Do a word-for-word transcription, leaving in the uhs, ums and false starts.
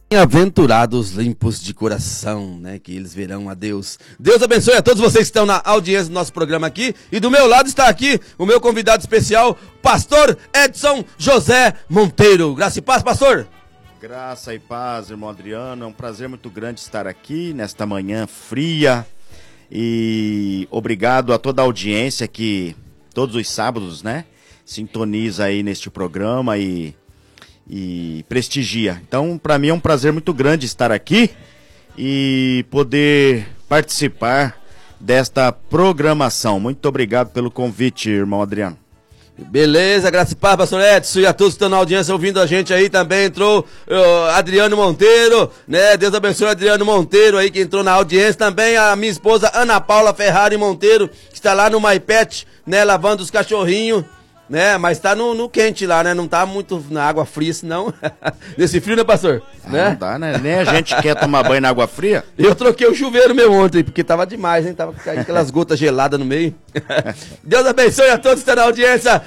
Bem-aventurados limpos de coração, né? Que eles verão a Deus. Deus abençoe a todos vocês que estão na audiência do nosso programa aqui. E do meu lado está aqui o meu convidado especial, pastor Edson José Monteiro. Graça e paz, pastor. Graça e paz, irmão Adriano. É um prazer muito grande estar aqui nesta manhã fria. E obrigado a toda a audiência que todos os sábados, né, sintoniza aí neste programa e... e prestigia. Então, para mim é um prazer muito grande estar aqui e poder participar desta programação. Muito obrigado pelo convite, irmão Adriano. Beleza, graça e paz, pastor Edson, e a todos que estão na audiência ouvindo a gente aí também. Entrou uh, Adriano Monteiro, né? Deus abençoe o Adriano Monteiro aí que entrou na audiência. Também a minha esposa Ana Paula Ferrari Monteiro, que está lá no MyPet, né? Lavando os cachorrinhos. Né, mas tá no, no quente lá, né? Não tá muito na água fria, senão. Nesse frio, né, pastor? Ah, né? Não dá, né? Nem a gente quer tomar banho na água fria. Eu troquei o chuveiro meu ontem, porque tava demais, hein? Tava caindo aquelas gotas geladas no meio. Deus abençoe a todos que estão na audiência.